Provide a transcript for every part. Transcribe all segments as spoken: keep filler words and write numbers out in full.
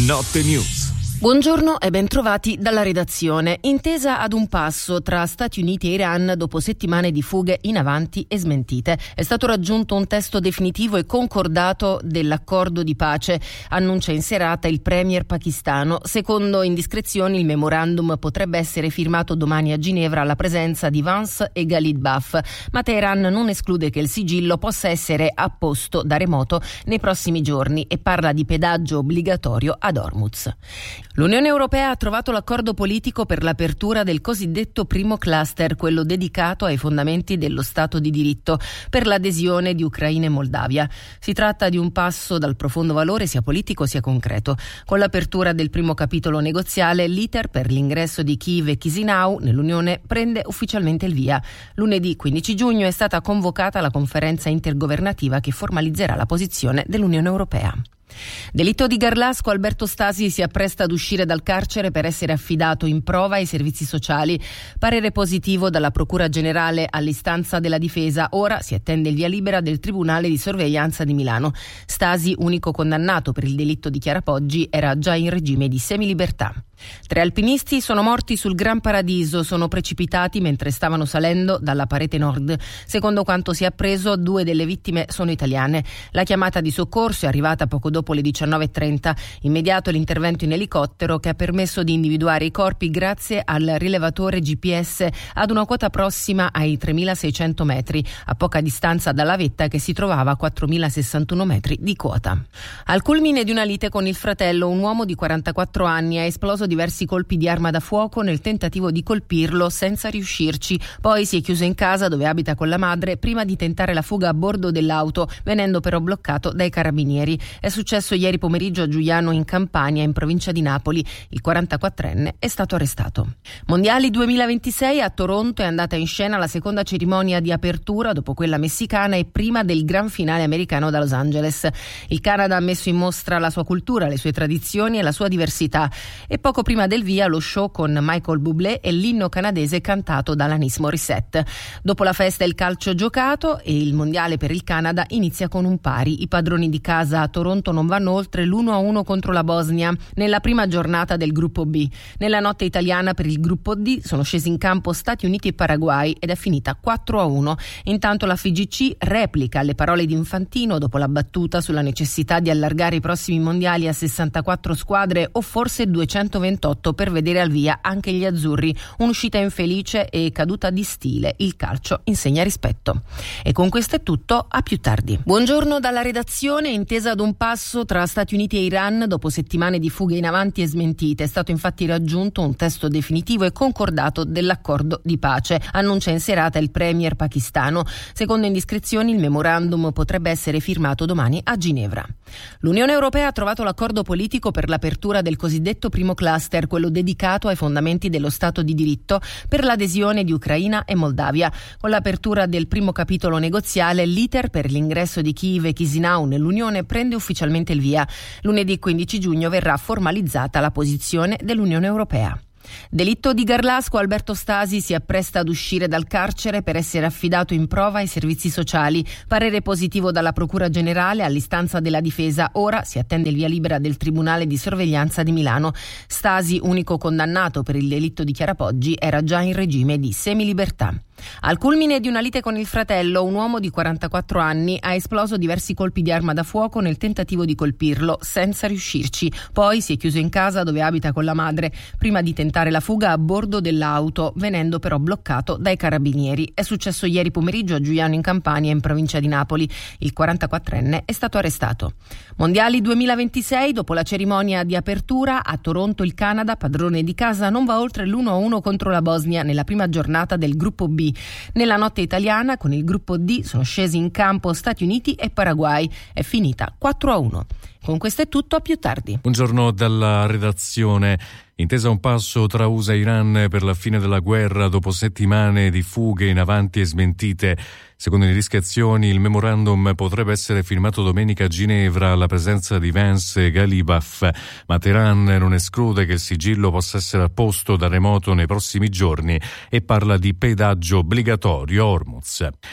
Notte News. Buongiorno e bentrovati dalla redazione. Intesa ad un passo tra Stati Uniti e Iran dopo settimane di fughe in avanti e smentite. È stato raggiunto un testo definitivo e concordato dell'accordo di pace, annuncia in serata il premier pakistano. Secondo indiscrezioni, il memorandum potrebbe essere firmato domani a Ginevra alla presenza di Vance e Ghalibaf, ma Teheran non esclude che il sigillo possa essere apposto da remoto nei prossimi giorni e parla di pedaggio obbligatorio ad Hormuz. L'Unione Europea ha trovato l'accordo politico per l'apertura del cosiddetto primo cluster, quello dedicato ai fondamenti dello Stato di diritto, per l'adesione di Ucraina e Moldavia. Si tratta di un passo dal profondo valore sia politico sia concreto. Con l'apertura del primo capitolo negoziale, l'iter per l'ingresso di Kyiv e Chisinau nell'Unione prende ufficialmente il via. Lunedì quindici giugno è stata convocata la conferenza intergovernativa che formalizzerà la posizione dell'Unione Europea. Delitto di Garlasco, Alberto Stasi si appresta ad uscire dal carcere per essere affidato in prova ai servizi sociali. Parere positivo dalla Procura Generale all'istanza della difesa. Ora si attende il via libera del Tribunale di Sorveglianza di Milano. Stasi, unico condannato per il delitto di Chiara Poggi, era già in regime di semilibertà. Tre alpinisti sono morti sul Gran Paradiso, sono precipitati mentre stavano salendo dalla parete nord. Secondo quanto si è appreso, due delle vittime sono italiane. La chiamata di soccorso è arrivata poco dopo le diciannove e trenta. Immediato l'intervento in elicottero che ha permesso di individuare i corpi grazie al rilevatore G P S ad una quota prossima ai tremilaseicento metri, a poca distanza dalla vetta che si trovava a quattromilasessantuno metri di quota. Al culmine di una lite con il fratello, un uomo di quarantaquattro anni ha esploso diversi colpi di arma da fuoco nel tentativo di colpirlo senza riuscirci. Poi si è chiuso in casa dove abita con la madre prima di tentare la fuga a bordo dell'auto, venendo però bloccato dai carabinieri. È successo ieri pomeriggio a Giuliano in Campania, in provincia di Napoli. Il quarantaquattrenne è stato arrestato. Mondiali duemilaventisei, a Toronto è andata in scena la seconda cerimonia di apertura dopo quella messicana e prima del gran finale americano da Los Angeles. Il Canada ha messo in mostra la sua cultura, le sue tradizioni e la sua diversità. E poco prima del via lo show con Michael Bublé e l'inno canadese cantato da Alanis Morissette. Dopo la festa il calcio giocato e il mondiale per il Canada inizia con un pari. I padroni di casa a Toronto non vanno oltre l'uno a uno contro la Bosnia nella prima giornata del gruppo B. Nella notte italiana per il gruppo D sono scesi in campo Stati Uniti e Paraguay ed è finita quattro a uno. Intanto la F I G C replica le parole di Infantino dopo la battuta sulla necessità di allargare i prossimi mondiali a sessantaquattro squadre o forse duecentoventotto per vedere al via anche gli azzurri. Un'uscita infelice e caduta di stile. Il calcio insegna rispetto. E con questo è tutto, a più tardi. Buongiorno dalla redazione. Intesa ad un passo tra Stati Uniti e Iran dopo settimane di fughe in avanti e smentite. È stato infatti raggiunto un testo definitivo e concordato dell'accordo di pace, annuncia in serata il premier pakistano. Secondo indiscrezioni, il memorandum potrebbe essere firmato domani a Ginevra. L'Unione Europea ha trovato l'accordo politico per l'apertura del cosiddetto primo cluster, quello dedicato ai fondamenti dello Stato di diritto, per l'adesione di Ucraina e Moldavia. Con l'apertura del primo capitolo negoziale, l'iter per l'ingresso di Kyiv e Chisinau nell'Unione prende ufficialmente il via. Lunedì quindici giugno verrà formalizzata la posizione dell'Unione Europea. Delitto di Garlasco, Alberto Stasi si appresta ad uscire dal carcere per essere affidato in prova ai servizi sociali. Parere positivo dalla Procura Generale all'istanza della difesa. Ora si attende il via libera del Tribunale di Sorveglianza di Milano. Stasi, unico condannato per il delitto di Chiara Poggi, era già in regime di semilibertà. Al culmine di una lite con il fratello, un uomo di quarantaquattro anni ha esploso diversi colpi di arma da fuoco nel tentativo di colpirlo, senza riuscirci. Poi si è chiuso in casa dove abita con la madre, prima di tentare la fuga a bordo dell'auto, venendo però bloccato dai carabinieri. È successo ieri pomeriggio a Giuliano in Campania, in provincia di Napoli. Il quarantaquattrenne è stato arrestato. Mondiali duemilaventisei, dopo la cerimonia di apertura, a Toronto il Canada, padrone di casa, non va oltre l'uno a uno contro la Bosnia nella prima giornata del gruppo B. Nella notte italiana con il gruppo D sono scesi in campo Stati Uniti e Paraguay. È finita quattro a uno. Con questo è tutto, a più tardi. Buongiorno dalla redazione. Intesa un passo tra U S A e Iran per la fine della guerra dopo settimane di fughe in avanti e smentite. Secondo le indiscrezioni, il memorandum potrebbe essere firmato domenica a Ginevra alla presenza di Vance e Ghalibaf, ma Teheran non esclude che il sigillo possa essere apposto da remoto nei prossimi giorni e parla di pedaggio obbligatorio a Hormuz.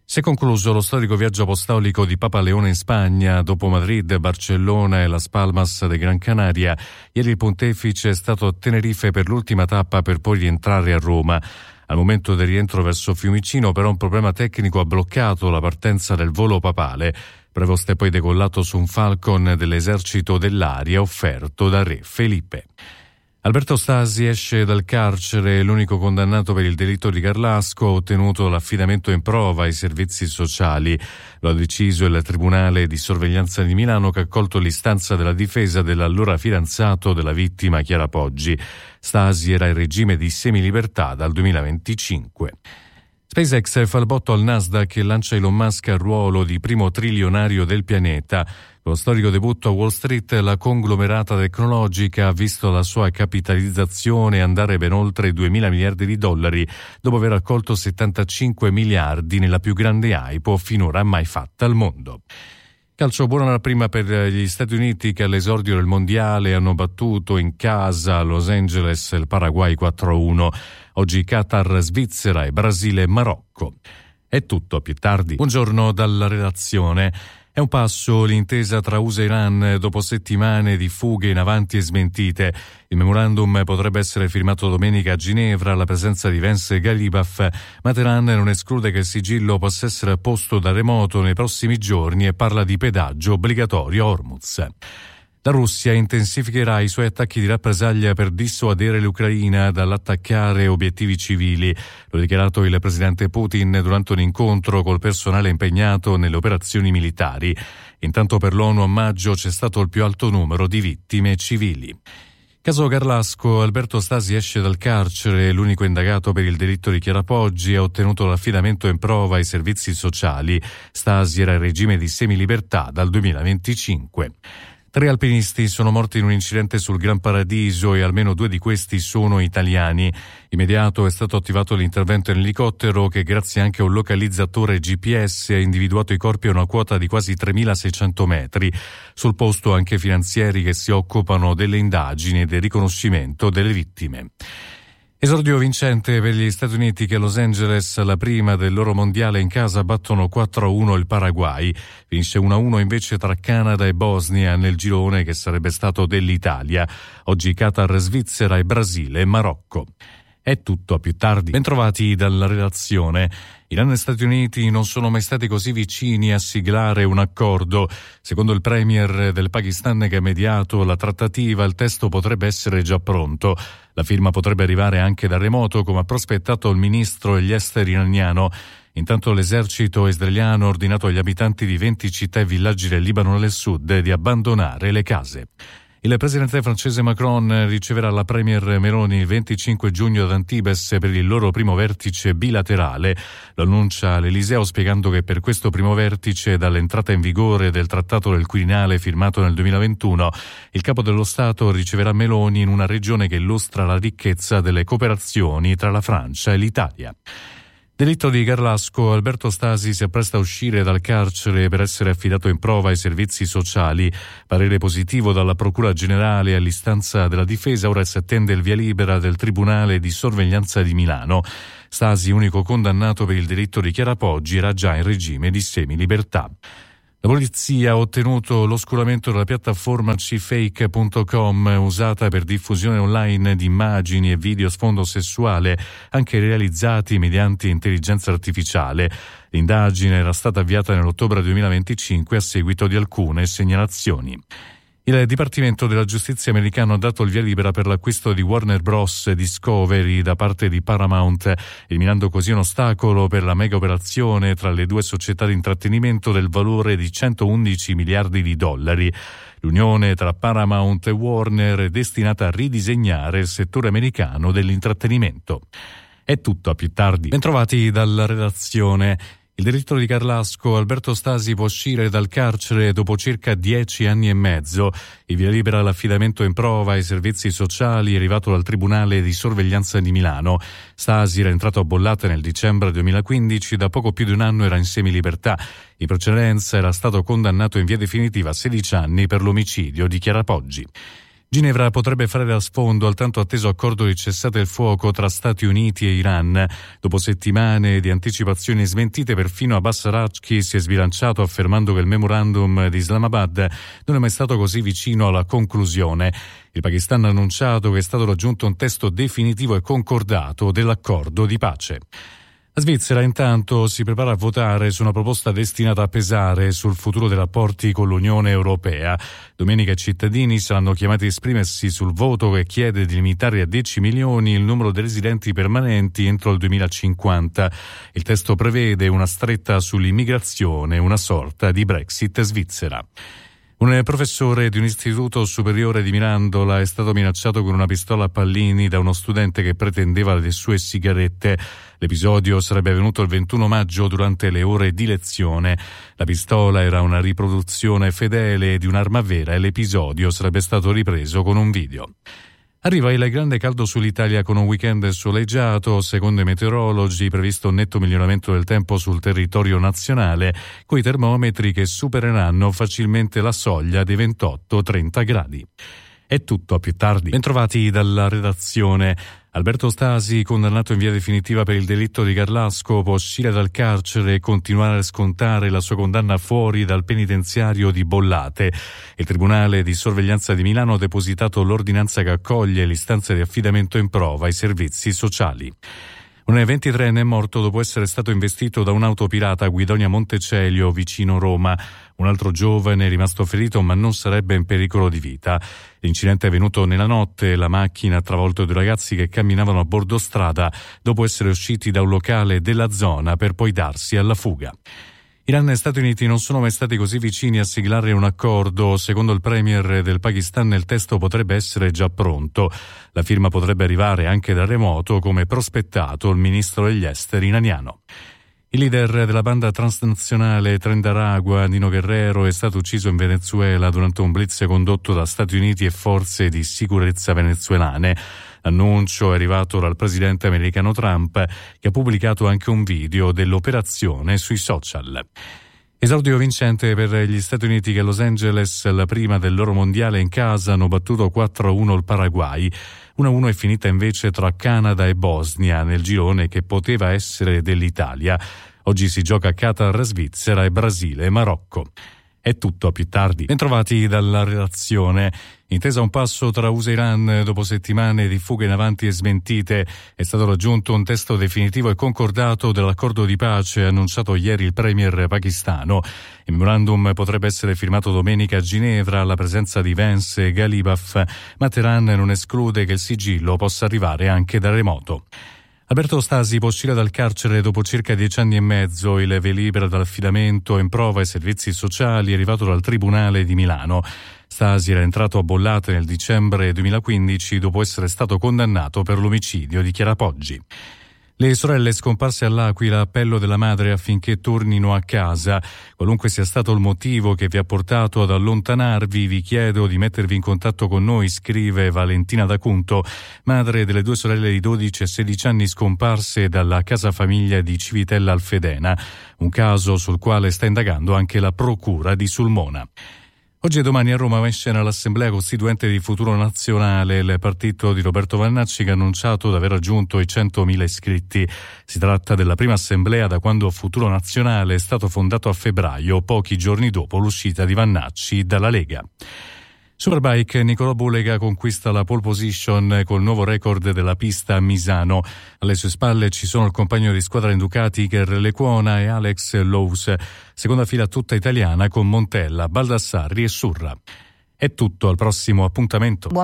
Si è concluso lo storico viaggio apostolico di Papa Leone in Spagna. Dopo Madrid, Barcellona e Las Palmas de Gran Canaria, ieri il pontefice è stato a Tenerife per l'ultima tappa per poi rientrare a Roma. Al momento del rientro verso Fiumicino però un problema tecnico ha bloccato la partenza del volo papale. Prevost è poi decollato su un Falcon dell'esercito dell'aria offerto da re Felipe. Alberto Stasi esce dal carcere, l'unico condannato per il delitto di Garlasco ha ottenuto l'affidamento in prova ai servizi sociali. Lo ha deciso il Tribunale di Sorveglianza di Milano che ha accolto l'istanza della difesa dell'allora fidanzato della vittima Chiara Poggi. Stasi era in regime di semilibertà dal duemilaventicinque. SpaceX fa il botto al Nasdaq e lancia Elon Musk al ruolo di primo trilionario del pianeta. Con lo storico debutto a Wall Street, la conglomerata tecnologica ha visto la sua capitalizzazione andare ben oltre i duemila miliardi di dollari, dopo aver raccolto settantacinque miliardi nella più grande I P O finora mai fatta al mondo. Calcio, buona la prima per gli Stati Uniti che all'esordio del mondiale hanno battuto in casa a Los Angeles il Paraguay quattro a uno. Oggi Qatar, Svizzera e Brasile, Marocco. È tutto, più tardi. Buongiorno dalla redazione. È un passo l'intesa tra U S A e Iran dopo settimane di fughe in avanti e smentite. Il memorandum potrebbe essere firmato domenica a Ginevra alla presenza di Vance e Ghalibaf, ma Teheran non esclude che il sigillo possa essere posto da remoto nei prossimi giorni e parla di pedaggio obbligatorio a Hormuz. La Russia intensificherà i suoi attacchi di rappresaglia per dissuadere l'Ucraina dall'attaccare obiettivi civili. Lo ha dichiarato il presidente Putin durante un incontro col personale impegnato nelle operazioni militari. Intanto per l'ONU a maggio c'è stato il più alto numero di vittime civili. Caso Garlasco, Alberto Stasi esce dal carcere, l'unico indagato per il delitto di Chiara Poggi ha ottenuto l'affidamento in prova ai servizi sociali. Stasi era in regime di semilibertà dal duemilaventicinque. Tre alpinisti sono morti in un incidente sul Gran Paradiso e almeno due di questi sono italiani. Immediato è stato attivato l'intervento in elicottero che grazie anche a un localizzatore G P S ha individuato i corpi a una quota di quasi tremilaseicento metri. Sul posto anche finanzieri che si occupano delle indagini e del riconoscimento delle vittime. Esordio vincente per gli Stati Uniti che a Los Angeles, la prima del loro mondiale in casa, battono quattro a uno il Paraguay. Finisce uno a uno invece tra Canada e Bosnia nel girone che sarebbe stato dell'Italia. Oggi Qatar, Svizzera e Brasile e Marocco. È tutto, a più tardi. Bentrovati dalla redazione. Iran e Stati Uniti non sono mai stati così vicini a siglare un accordo. Secondo il premier del Pakistan che ha mediato la trattativa, il testo potrebbe essere già pronto. La firma potrebbe arrivare anche da remoto, come ha prospettato il ministro degli esteri iraniano. Intanto l'esercito israeliano ha ordinato agli abitanti di venti città e villaggi del Libano del Sud di abbandonare le case. Il presidente francese Macron riceverà la premier Meloni il venticinque giugno ad Antibes per il loro primo vertice bilaterale. Lo annuncia l'Eliseo spiegando che per questo primo vertice, dall'entrata in vigore del Trattato del Quirinale firmato nel duemilaventuno, il capo dello Stato riceverà Meloni in una regione che illustra la ricchezza delle cooperazioni tra la Francia e l'Italia. Delitto di Garlasco, Alberto Stasi si appresta a uscire dal carcere per essere affidato in prova ai servizi sociali. Parere positivo dalla Procura Generale all'istanza della difesa, ora si attende il via libera del Tribunale di Sorveglianza di Milano. Stasi, unico condannato per il delitto di Chiara Poggi, era già in regime di semilibertà. La polizia ha ottenuto l'oscuramento della piattaforma c fake punto com usata per diffusione online di immagini e video a sfondo sessuale, anche realizzati mediante intelligenza artificiale. L'indagine era stata avviata nell'ottobre duemilaventicinque a seguito di alcune segnalazioni. Il Dipartimento della Giustizia americano ha dato il via libera per l'acquisto di Warner Bros. Discovery da parte di Paramount, eliminando così un ostacolo per la mega operazione tra le due società di intrattenimento del valore di centoundici miliardi di dollari. L'unione tra Paramount e Warner è destinata a ridisegnare il settore americano dell'intrattenimento. È tutto, a più tardi. Bentrovati dalla redazione. Il delitto di Garlasco, Alberto Stasi può uscire dal carcere dopo circa dieci anni e mezzo. Il via libera all'affidamento in prova ai servizi sociali è arrivato dal Tribunale di Sorveglianza di Milano. Stasi era entrato a bollate nel dicembre duemilaquindici, da poco più di un anno era in semilibertà. In precedenza era stato condannato in via definitiva a sedici anni per l'omicidio di Chiara Poggi. Ginevra potrebbe fare da sfondo al tanto atteso accordo di cessate il fuoco tra Stati Uniti e Iran. Dopo settimane di anticipazioni smentite, perfino Abbas Araghchi si è sbilanciato affermando che il memorandum di Islamabad non è mai stato così vicino alla conclusione. Il Pakistan ha annunciato che è stato raggiunto un testo definitivo e concordato dell'accordo di pace. La Svizzera intanto si prepara a votare su una proposta destinata a pesare sul futuro dei rapporti con l'Unione Europea. Domenica i cittadini saranno chiamati a esprimersi sul voto che chiede di limitare a dieci milioni il numero dei residenti permanenti entro il duemilacinquanta. Il testo prevede una stretta sull'immigrazione, una sorta di Brexit svizzera. Un professore di un istituto superiore di Mirandola è stato minacciato con una pistola a pallini da uno studente che pretendeva le sue sigarette. L'episodio sarebbe avvenuto il ventuno maggio durante le ore di lezione. La pistola era una riproduzione fedele di un'arma vera e l'episodio sarebbe stato ripreso con un video. Arriva il grande caldo sull'Italia con un weekend soleggiato, secondo i meteorologi previsto un netto miglioramento del tempo sul territorio nazionale, coi termometri che supereranno facilmente la soglia dei ventotto trenta gradi. È tutto, a più tardi. Bentrovati dalla redazione. Alberto Stasi, condannato in via definitiva per il delitto di Garlasco, può uscire dal carcere e continuare a scontare la sua condanna fuori dal penitenziario di Bollate. Il Tribunale di Sorveglianza di Milano ha depositato l'ordinanza che accoglie l'istanza di affidamento in prova ai servizi sociali. Un ventitreenne è morto dopo essere stato investito da un'auto pirata a Guidonia Montecelio, vicino Roma. Un altro giovane è rimasto ferito ma non sarebbe in pericolo di vita. L'incidente è avvenuto nella notte. La macchina ha travolto due ragazzi che camminavano a bordo strada dopo essere usciti da un locale della zona per poi darsi alla fuga. Iran e Stati Uniti non sono mai stati così vicini a siglare un accordo. Secondo il premier del Pakistan il testo potrebbe essere già pronto. La firma potrebbe arrivare anche da remoto, come prospettato il ministro degli esteri iraniano. Il leader della banda transnazionale Trendaragua, Nino Guerrero, è stato ucciso in Venezuela durante un blitz condotto da Stati Uniti e forze di sicurezza venezuelane. L'annuncio è arrivato dal presidente americano Trump, che ha pubblicato anche un video dell'operazione sui social. Esordio vincente per gli Stati Uniti che a Los Angeles, la prima del loro mondiale in casa, hanno battuto quattro a uno il Paraguay. uno a uno è finita invece tra Canada e Bosnia nel girone che poteva essere dell'Italia. Oggi si gioca Qatar, Svizzera e Brasile e Marocco. È tutto, a più tardi. Bentrovati dalla redazione. Intesa un passo tra U S A e Iran dopo settimane di fughe in avanti e smentite, è stato raggiunto un testo definitivo e concordato dell'accordo di pace annunciato ieri il premier pakistano. Il memorandum potrebbe essere firmato domenica a Ginevra alla presenza di Vance e Ghalibaf, ma Teheran non esclude che il sigillo possa arrivare anche da remoto. Alberto Stasi può uscire dal carcere dopo circa dieci anni e mezzo. Il via libera dall'affidamento in prova ai servizi sociali è arrivato dal Tribunale di Milano. Stasi era entrato a Bollate nel dicembre duemilaquindici dopo essere stato condannato per l'omicidio di Chiara Poggi. Le sorelle scomparse all'Aquila, appello della madre affinché tornino a casa. Qualunque sia stato il motivo che vi ha portato ad allontanarvi, vi chiedo di mettervi in contatto con noi, scrive Valentina D'Acunto, madre delle due sorelle di dodici e sedici anni scomparse dalla casa famiglia di Civitella Alfedena, un caso sul quale sta indagando anche la procura di Sulmona. Oggi e domani a Roma va in scena l'Assemblea Costituente di Futuro Nazionale, il partito di Roberto Vannacci che ha annunciato di aver raggiunto i centomila iscritti. Si tratta della prima assemblea da quando Futuro Nazionale è stato fondato a febbraio, pochi giorni dopo l'uscita di Vannacci dalla Lega. Superbike, Nicolò Bulega conquista la pole position col nuovo record della pista a Misano. Alle sue spalle ci sono il compagno di squadra in Ducati Iker Lecuona e Alex Lowes. Seconda fila tutta italiana con Montella, Baldassarri e Surra. È tutto, al prossimo appuntamento.